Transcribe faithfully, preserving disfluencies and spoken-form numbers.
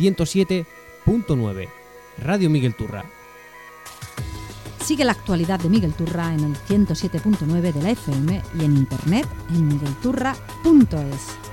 ciento siete punto nueve, Radio Miguel Turra. Sigue la actualidad de Miguel Turra en el ciento siete punto nueve de la F M y en internet en miguelturra punto es.